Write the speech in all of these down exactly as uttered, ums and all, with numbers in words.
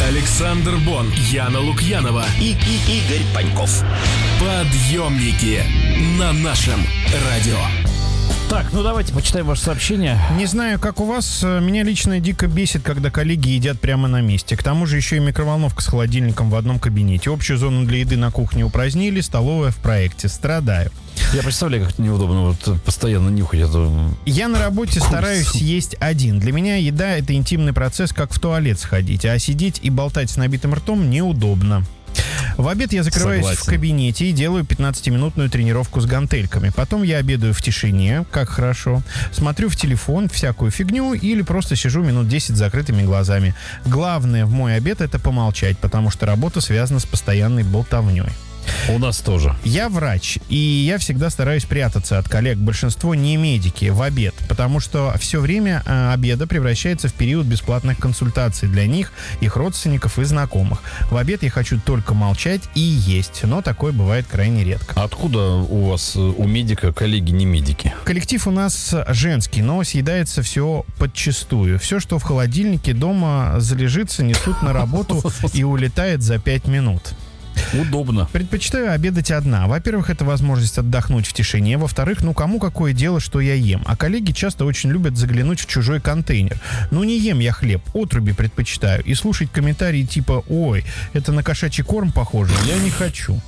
Александр Бон, Яна Лукьянова и, и Игорь Паньков. Подъемники на нашем радио. Так, ну давайте почитаем ваше сообщение. Не знаю, как у вас, меня лично дико бесит, когда коллеги едят прямо на месте. К тому же еще и микроволновка с холодильником в одном кабинете. Общую зону для еды на кухне упразднили, столовая в проекте. Страдаю. Я представляю, как это неудобно вот постоянно нюхать эту... Я на работе стараюсь есть один. Для меня еда — это интимный процесс, как в туалет сходить. А сидеть и болтать с набитым ртом неудобно. В обед я закрываюсь Согласен. в кабинете и делаю пятнадцатиминутную тренировку с гантельками. Потом я обедаю в тишине, как хорошо. Смотрю в телефон, всякую фигню, или просто сижу минут десять с закрытыми глазами. Главное в мой обед — это помолчать, потому что работа связана с постоянной болтовней. У нас тоже. Я врач, и я всегда стараюсь прятаться от коллег. Большинство не медики в обед, потому что все время э, обеда превращается в период бесплатных консультаций для них, их родственников и знакомых. В обед я хочу только молчать и есть, но такое бывает крайне редко. Откуда у вас, у медика, коллеги не медики? Коллектив у нас женский, но съедается все подчистую. Все, что в холодильнике дома залежится, несут на работу и улетает за пять минут. Удобно. Предпочитаю обедать одна. Во-первых, это возможность отдохнуть в тишине. Во-вторых, ну кому какое дело, что я ем. А коллеги часто очень любят заглянуть в чужой контейнер. Ну не ем я хлеб, отруби предпочитаю. И слушать комментарии типа «Ой, это на кошачий корм похоже, я не хочу».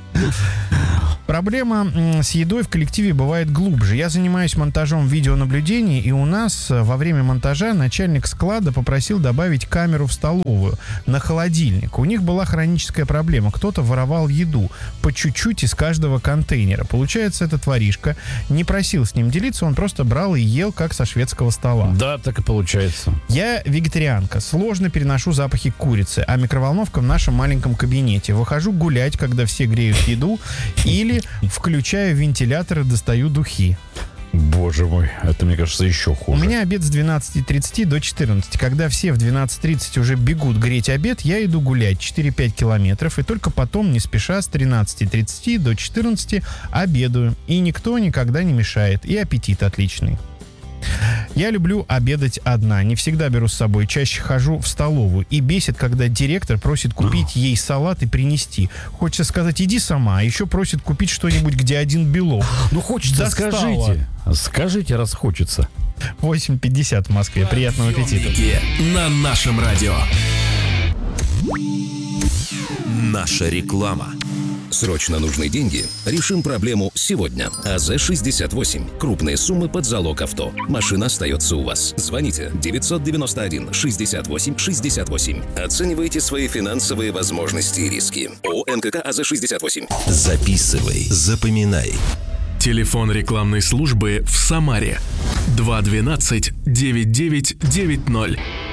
Проблема с едой в коллективе бывает глубже. Я занимаюсь монтажом видеонаблюдений, и у нас во время монтажа начальник склада попросил добавить камеру в столовую на холодильник. У них была хроническая проблема. Кто-то воровал еду по чуть-чуть из каждого контейнера. Получается, этот воришка не просил с ним делиться, он просто брал и ел, как со шведского стола. Да, так и получается. Я вегетарианка. Сложно переношу запахи курицы, а микроволновка в нашем маленьком кабинете. Выхожу гулять, когда все греют еду, или включаю вентилятор и достаю духи. Боже мой, это, мне кажется, еще хуже. У меня обед с двенадцати тридцати до четырнадцати. Когда все в двенадцать тридцать уже бегут греть обед, я иду гулять четыре-пять километров, и только потом, не спеша, с тринадцати тридцати до четырнадцати обедаю. И никто никогда не мешает, и аппетит отличный. Я люблю обедать одна, не всегда беру с собой, чаще хожу в столовую. И бесит, когда директор просит купить ей салат и принести. Хочется сказать, иди сама, а еще просит купить что-нибудь, где один белок. Ну хочется, Достала. скажите. Скажите, раз хочется. восемь пятьдесят в Москве. Приятного аппетита. На нашем радио. Наша реклама. Срочно нужны деньги? Решим проблему сегодня. АЗ шестьдесят восемь. Крупные суммы под залог авто. Машина остается у вас. Звоните девятьсот девяносто один шестьдесят восемь шестьдесят восемь. Оценивайте свои финансовые возможности и риски. ООО НКК АЗ шестьдесят восемь. Записывай, запоминай. Телефон рекламной службы в Самаре два двенадцать девять девять девять ноль.